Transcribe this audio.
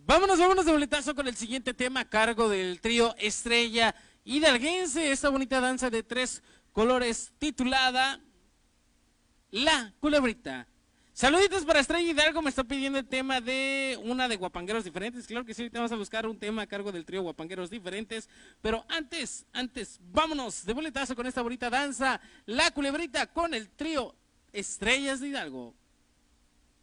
Vámonos de boletazo con el siguiente tema a cargo del trío Estrella Hidalguense, esta bonita danza de 3 colores titulada La Culebrita. Saluditos para Estrella Hidalgo, me está pidiendo el tema de una de Guapangueros Diferentes. Claro que sí, ahorita vamos a buscar un tema a cargo del trío Guapangueros Diferentes. Pero antes, vámonos de boletazo con esta bonita danza, La Culebrita, con el trío Estrellas de Hidalgo.